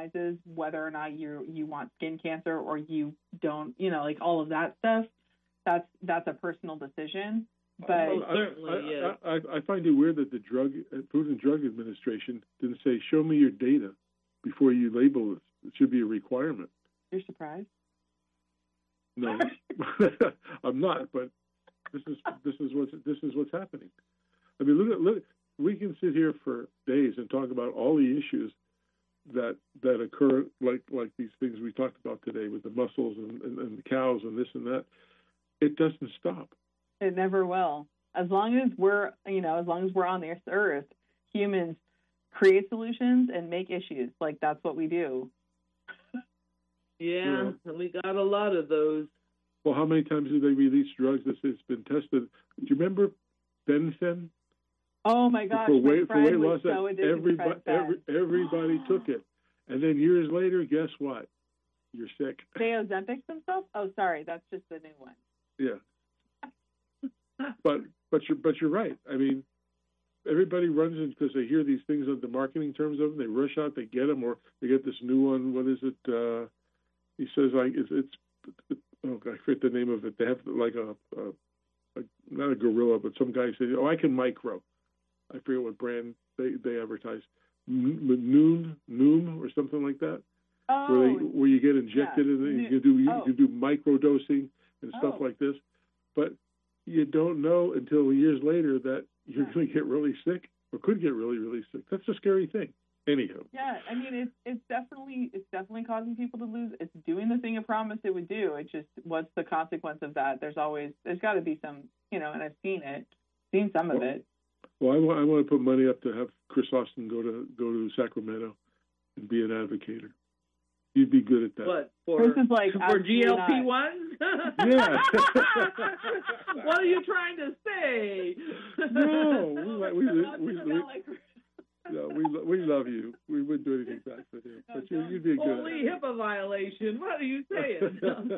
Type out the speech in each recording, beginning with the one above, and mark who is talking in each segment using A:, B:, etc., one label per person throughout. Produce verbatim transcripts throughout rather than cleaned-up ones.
A: compromises whether or not you you want skin cancer or you don't, you know, like all of that stuff. That's that's a personal decision. But
B: oh, certainly, I, yeah. I, I, I find it weird that the drug Food and Drug Administration didn't say, "Show me your data before you label this." It should be a requirement.
A: You're surprised?
B: No, I'm not. But this is this is what's this is what's happening. I mean, look at look. We can sit here for days and talk about all the issues that that occur, like like these things we talked about today with the mussels and, and, and the cows and this and that. It doesn't stop.
A: It never will. As long as we're, you know, as long as we're on this earth, humans create solutions and make issues. Like, that's what we do.
C: Yeah, and we got a lot of those.
B: Well, how many times do they release drugs that it's been tested? Do you remember Benfen?
A: Oh, my gosh.
B: For weight,
A: my
B: for weight
A: was
B: loss,
A: so
B: everybody, every, everybody took it. And then years later, guess what? You're sick.
A: They Ozempic themselves? Oh, sorry. That's just the new one.
B: Yeah. But but you're but you're right. I mean, everybody runs in because they hear these things on the marketing terms of them. They rush out, they get them, or they get this new one. What is it? Uh, he says like it's, it's oh, I forget the name of it. They have like a, a, a not a gorilla, but some guy said, "Oh, I can micro." I forget what brand they they advertise. Noom Noom or something like that.
A: Oh,
B: where they where you get injected
A: yeah.
B: and you can do you
A: oh.
B: can do micro dosing and stuff
A: oh.
B: like this, but you don't know until years later that you're yeah. going to get really sick or could get really, really sick. That's a scary thing. Anyhow.
A: Yeah, I mean, it's it's definitely it's definitely causing people to lose. It's doing the thing it promised it would do. It's just, what's the consequence of that? There's always there's got to be some, you know, and I've seen it, seen some
B: well,
A: of it.
B: Well, I want I want to put money up to have Chris Austin go to go to Sacramento and be an advocator. You'd be good at that.
C: What, for,
A: Chris is like,
C: for G L P ones?
B: Yeah.
C: What are you trying to say?
B: No, we we we, we, we, no, we, we love you. We wouldn't do anything back for him. But you, you'd be good.
C: Only HIPAA violation. What are you saying?
A: No,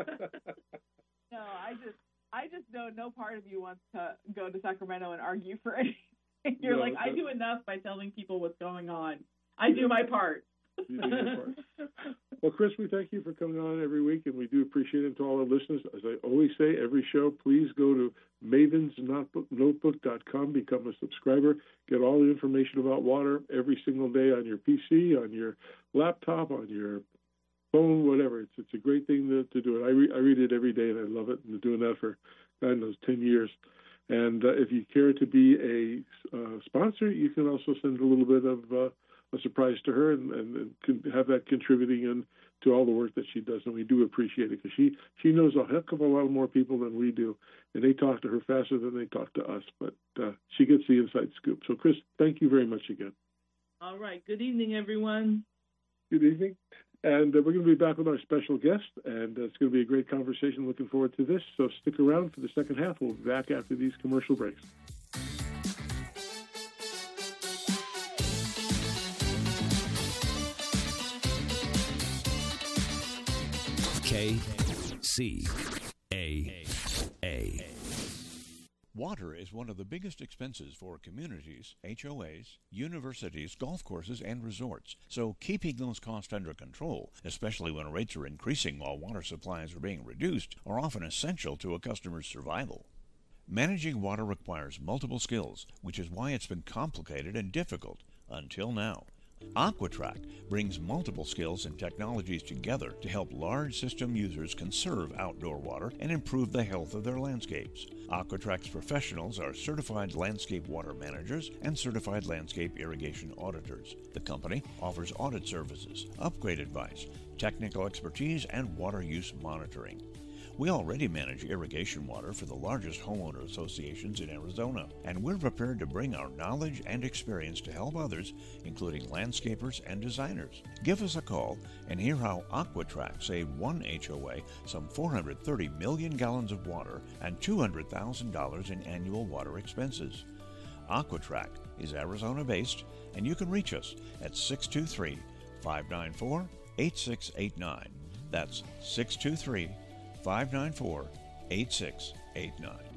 A: I just I just know no part of you wants to go to Sacramento and argue for anything. You're no, like, I do enough by telling people what's going on. I do my part.
B: Well, Chris, we thank you for coming on every week, and we do appreciate it. To all our listeners, as I always say, every show, please go to mavens notebook dot com, become a subscriber, get all the information about water every single day on your P C, on your laptop, on your phone, whatever. It's it's a great thing to, to do it. I, re, I read it every day, and I love it, and I'm doing that for, God knows, ten years. And uh, if you care to be a uh, sponsor, you can also send a little bit of uh, a surprise to her and, and, and can have that contributing in to all the work that she does. And we do appreciate it because she, she knows a heck of a lot more people than we do. And they talk to her faster than they talk to us. But uh, she gets the inside scoop. So, Chris, thank you very much again.
C: All right. Good evening, everyone.
B: Good evening. And uh, we're going to be back with our special guest. And uh, it's going to be a great conversation. Looking forward to this. So stick around for the second half. We'll be back after these commercial breaks.
D: K C A A. Water is one of the biggest expenses for communities, H O As, universities, golf courses, and resorts. So keeping those costs under control, especially when rates are increasing while water supplies are being reduced, are often essential to a customer's survival. Managing water requires multiple skills, which is why it's been complicated and difficult until now. Aquatrack brings multiple skills and technologies together to help large system users conserve outdoor water and improve the health of their landscapes. Aquatrack's professionals are certified landscape water managers and certified landscape irrigation auditors. The company offers audit services, upgrade advice, technical expertise, and water use monitoring. We already manage irrigation water for the largest homeowner associations in Arizona, and we're prepared to bring our knowledge and experience to help others, including landscapers and designers. Give us a call and hear how Aquatrack saved one H O A some four hundred thirty million gallons of water and two hundred thousand dollars in annual water expenses. Aquatrack is Arizona-based, and you can reach us at six two three, five nine four, eight six eight nine. That's six two three, five nine four, eight six eight nine.